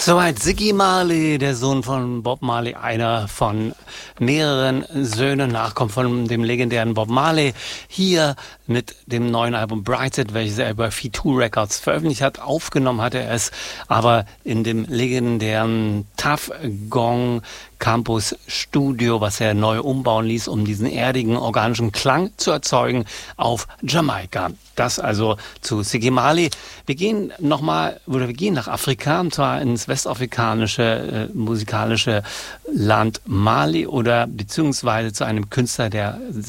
Soweit Ziggy Marley, der Sohn von Bob Marley, einer von mehreren Söhnen, nachkommt von dem legendären Bob Marley, hier mit dem neuen Album Brighted, welches er über F2 Records veröffentlicht hat. Aufgenommen hatte er es aber in dem legendären Tuff Gong Campus Studio, was er neu umbauen ließ, um diesen erdigen, organischen Klang zu erzeugen auf Jamaika. Das also zu Ziggy Marley. Wir gehen nach Afrika, und zwar ins westafrikanische musikalische Land Mali beziehungsweise zu einem Künstler, der